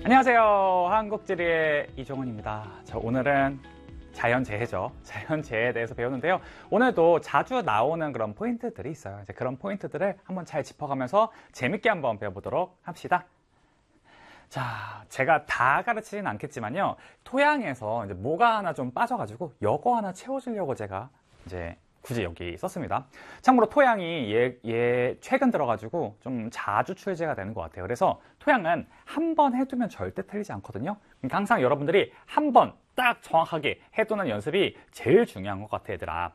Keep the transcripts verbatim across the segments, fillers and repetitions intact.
안녕하세요. 한국지리의 이종훈입니다. 자, 오늘은 자연재해죠. 자연재해에 대해서 배우는데요. 오늘도 자주 나오는 그런 포인트들이 있어요. 이제 그런 포인트들을 한번 잘 짚어가면서 재밌게 한번 배워보도록 합시다. 자, 제가 다 가르치진 않겠지만요. 토양에서 이제 뭐가 하나 좀 빠져가지고 요거 하나 채워주려고 제가 이제 굳이 여기 썼습니다. 참고로 토양이 얘, 얘 최근 들어가지고 좀 자주 출제가 되는 것 같아요. 그래서 토양은 한 번 해두면 절대 틀리지 않거든요. 그러니까 항상 여러분들이 한 번 딱 정확하게 해두는 연습이 제일 중요한 것 같아, 얘들아.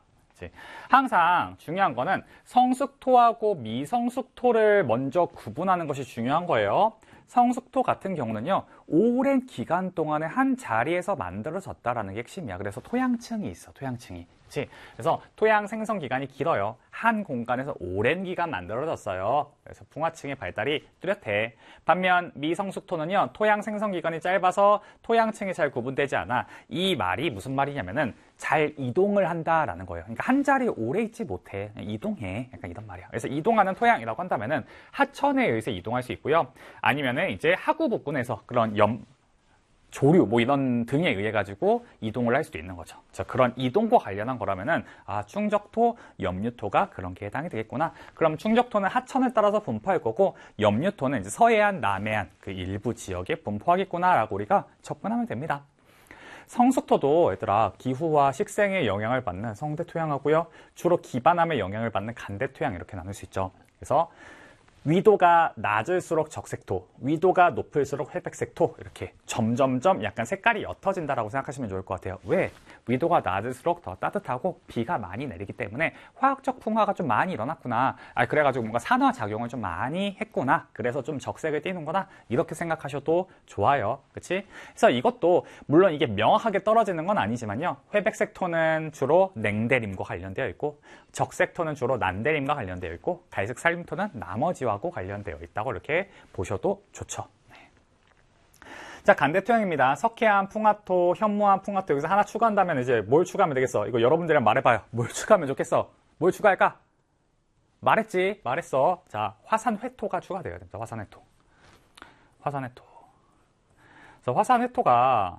항상 중요한 거는 성숙토하고 미성숙토를 먼저 구분하는 것이 중요한 거예요. 성숙토 같은 경우는요, 오랜 기간 동안에 한 자리에서 만들어졌다라는 게 핵심이야. 그래서 토양층이 있어, 토양층이. 그치? 그래서 토양 생성 기간이 길어요. 한 공간에서 오랜 기간 만들어졌어요. 그래서 풍화층의 발달이 뚜렷해. 반면 미성숙토는요, 토양 생성 기간이 짧아서 토양층이 잘 구분되지 않아. 이 말이 무슨 말이냐면은 잘 이동을 한다라는 거예요. 그러니까 한 자리에 오래 있지 못해. 이동해. 약간 이런 말이야. 그래서 이동하는 토양이라고 한다면은 하천에 의해서 이동할 수 있고요. 아니면은 이제 하구복근에서 그런 염, 조류 뭐 이런 등에 의해 가지고 이동을 할 수도 있는 거죠. 자, 그런 이동과 관련한 거라면은 아, 충적토, 염류토가 그런 게 해당이 되겠구나. 그럼 충적토는 하천을 따라서 분포할 거고 염류토는 이제 서해안, 남해안 그 일부 지역에 분포하겠구나라고 우리가 접근하면 됩니다. 성숙토도 얘들아 기후와 식생의 영향을 받는 성대토양하고요. 주로 기반암의 영향을 받는 간대토양 이렇게 나눌 수 있죠. 그래서 위도가 낮을수록 적색토, 위도가 높을수록 회백색토 이렇게 점점점 약간 색깔이 옅어진다라고 생각하시면 좋을 것 같아요. 왜? 위도가 낮을수록 더 따뜻하고 비가 많이 내리기 때문에 화학적 풍화가 좀 많이 일어났구나. 아, 그래가지고 뭔가 산화 작용을 좀 많이 했구나. 그래서 좀 적색을 띠는구나. 이렇게 생각하셔도 좋아요. 그치? 그래서 이것도 물론 이게 명확하게 떨어지는 건 아니지만요. 회백색토는 주로 냉대림과 관련되어 있고 적색토는 주로 난대림과 관련되어 있고 갈색 살림토는 나머지와 관련되어 있다고 이렇게 보셔도 좋죠. 네. 자, 간대토양입니다. 석회암, 풍화토, 현무암, 풍화토 여기서 하나 추가한다면 이제 뭘 추가하면 되겠어? 이거 여러분들이랑 말해봐요. 뭘 추가하면 좋겠어? 뭘 추가할까? 말했지? 말했어. 자, 화산회토가 추가되어야 됩니다. 화산회토. 화산회토. 그래서 화산회토가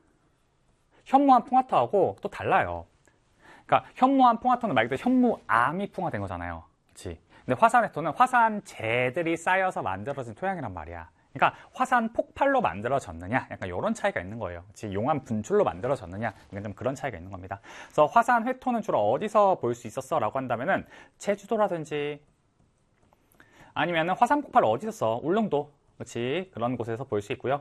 현무암, 풍화토하고 또 달라요. 그러니까 현무암, 풍화토는 말 그대로 현무암이 풍화된 거잖아요. 그렇지? 근데 화산회토는 화산재들이 쌓여서 만들어진 토양이란 말이야. 그러니까 화산 폭발로 만들어졌느냐 약간 이런 차이가 있는 거예요. 즉 용암 분출로 만들어졌느냐 이건 좀 그런 차이가 있는 겁니다. 그래서 화산회토는 주로 어디서 볼 수 있었어? 라고 한다면은 제주도라든지 아니면은 화산 폭발 어디서 써? 울릉도 그렇지 그런 곳에서 볼 수 있고요.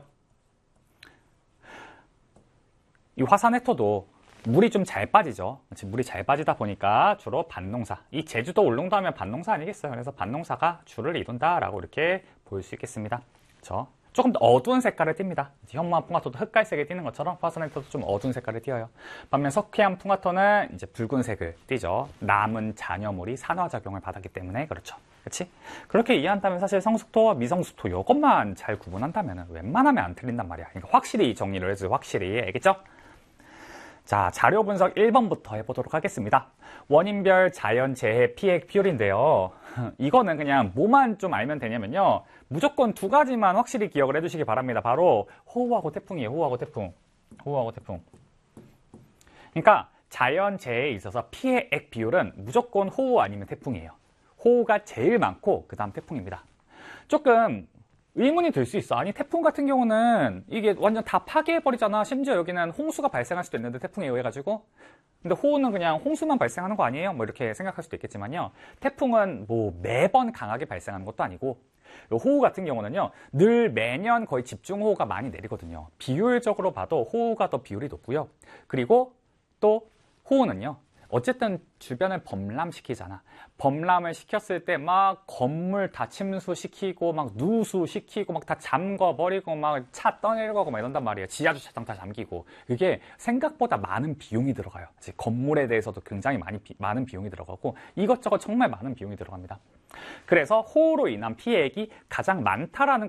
이 화산회토도 물이 좀 잘 빠지죠. 물이 잘 빠지다 보니까 주로 밭농사. 이 제주도 울릉도 하면 밭농사 아니겠어요? 그래서 밭농사가 주를 이룬다라고 이렇게 볼 수 있겠습니다. 그렇죠? 조금 더 어두운 색깔을 띱니다. 현무암 풍화토도 흑갈색에 띄는 것처럼 화산회토도 좀 어두운 색깔을 띄어요. 반면 석회암 풍화토는 이제 붉은색을 띠죠. 남은 잔여물이 산화작용을 받았기 때문에 그렇죠. 그렇지? 그렇게 이해한다면 사실 성숙토와 미성숙토 이것만 잘 구분한다면 웬만하면 안 틀린단 말이야. 그러니까 확실히 정리를 해서 확실히 알겠죠? 자, 자료 분석 일 번부터 해보도록 하겠습니다. 원인별 자연재해 피해 비율인데요. 이거는 그냥 뭐만 좀 알면 되냐면요. 무조건 두 가지만 확실히 기억을 해두시기 바랍니다. 바로 호우하고 태풍이에요. 호우하고 태풍. 호우하고 태풍. 그러니까 자연재해에 있어서 피해액 비율은 무조건 호우 아니면 태풍이에요. 호우가 제일 많고 그 다음 태풍입니다. 조금 의문이 들 수 있어. 아니 태풍 같은 경우는 이게 완전 다 파괴해버리잖아. 심지어 여기는 홍수가 발생할 수도 있는데 태풍에 의해 가지고. 근데 호우는 그냥 홍수만 발생하는 거 아니에요? 뭐 이렇게 생각할 수도 있겠지만요. 태풍은 뭐 매번 강하게 발생하는 것도 아니고 호우 같은 경우는요. 늘 매년 거의 집중호우가 많이 내리거든요. 비율적으로 봐도 호우가 더 비율이 높고요. 그리고 또 호우는요. 어쨌든 주변을 범람시키잖아. 범람을 시켰을 때 막 건물 다 침수시키고 막 누수시키고 막 다 잠궈버리고 막 차 떠내려가고 막 이런단 말이에요. 지하주차장 다 잠기고. 이게 생각보다 많은 비용이 들어가요. 건물에 대해서도 굉장히 많이 비, 많은 비용이 들어가고 이것저것 정말 많은 비용이 들어갑니다. 그래서 호우로 인한 피해액이 가장 많다라는